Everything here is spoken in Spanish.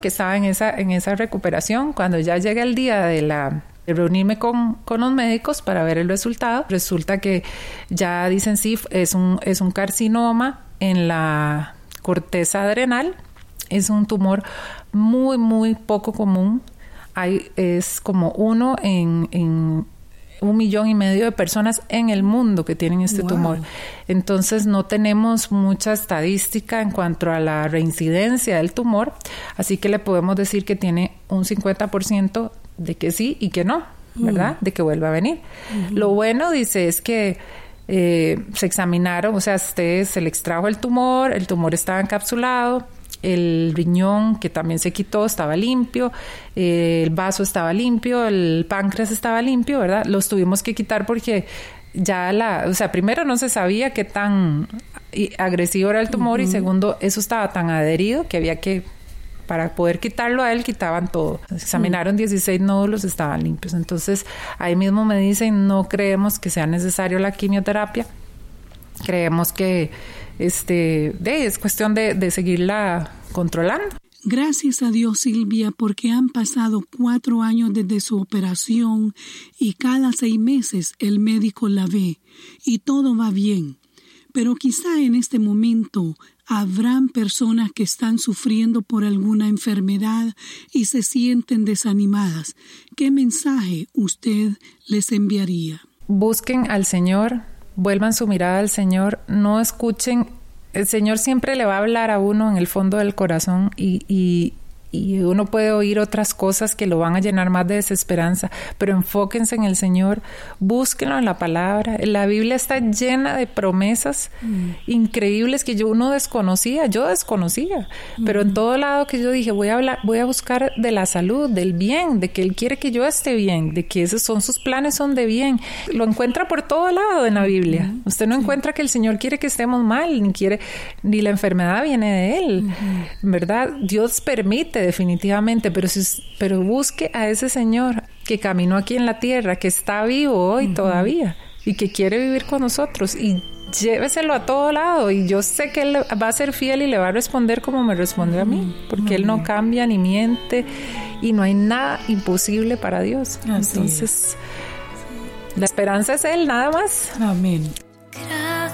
que estaba en esa recuperación. Cuando ya llega el día de reunirme con los médicos para ver el resultado, resulta que ya dicen sí, es un carcinoma en la corteza adrenal. Es un tumor muy, muy poco común. Es como 1 en 1,5 millones de personas en el mundo que tienen este tumor. Entonces no tenemos mucha estadística en cuanto a la reincidencia del tumor, así que le podemos decir que tiene un 50% de que sí y que no, ¿verdad? De que vuelva a venir. Lo bueno, dice, es que se examinaron, o sea, se le extrajo el tumor estaba encapsulado, el riñón, que también se quitó, estaba limpio, el vaso estaba limpio, el páncreas estaba limpio, ¿verdad? Los tuvimos que quitar porque ya primero no se sabía qué tan agresivo era el tumor, y segundo, eso estaba tan adherido que había que, para poder quitarlo a él, quitaban todo. Examinaron 16 nódulos, estaban limpios. Entonces, ahí mismo me dicen, no creemos que sea necesario la quimioterapia. Creemos que es cuestión de seguirla controlando. Gracias a Dios, Silvia, porque han pasado 4 años desde su operación y cada 6 meses el médico la ve y todo va bien. Pero quizá en este momento habrán personas que están sufriendo por alguna enfermedad y se sienten desanimadas. ¿Qué mensaje usted les enviaría? Busquen al Señor, vuelvan su mirada al Señor, no escuchen. El Señor siempre le va a hablar a uno en el fondo del corazón y uno puede oír otras cosas que lo van a llenar más de desesperanza, pero enfóquense en el Señor, búsquenlo en la palabra. La Biblia está llena de promesas increíbles que yo desconocía, pero en todo lado que yo dije, voy a buscar de la salud, del bien, de que Él quiere que yo esté bien, de que sus planes son de bien. Lo encuentra por todo lado en la Biblia. Usted no encuentra que el Señor quiere que estemos mal, ni la enfermedad viene de Él, ¿verdad? Dios permite definitivamente, pero busque a ese Señor que caminó aquí en la tierra, que está vivo hoy todavía y que quiere vivir con nosotros, y lléveselo a todo lado, y yo sé que Él va a ser fiel y le va a responder como me respondió a mí, porque Él no cambia ni miente y no hay nada imposible para Dios. Entonces, la esperanza es Él, nada más. Amén.